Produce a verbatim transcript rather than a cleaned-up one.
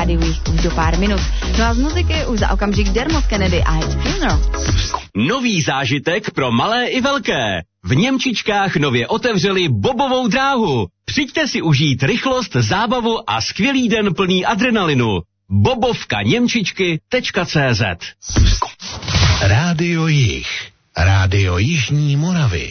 rádiu už do pár minut. No a z muziky už za okamžik Dermot Kennedy a His Funeral. Nový zážitek pro malé i velké. V Němčičkách nově otevřeli bobovou dráhu. Přijďte si užít rychlost, zábavu a skvělý den plný adrenalinu. bobovka němčičky tečka cé zet. Rádio Jih. Rádio Jižní Moravy.